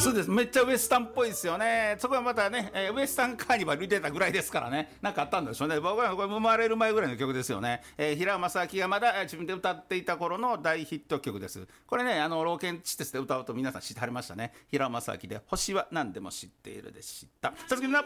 そうです、めっちゃウエスタンっぽいですよね。そこはまたね、ウエスタンカーニバルに出たぐらいですからね、なんかあったんでしょうね。僕はこれ生まれる前ぐらいの曲ですよね。平尾正明がまだ自分で歌っていた頃の大ヒット曲です。これね、老犬地鉄で歌うと皆さん知ってはりましたね。平尾正明で星は何でも知っているでした。さつきの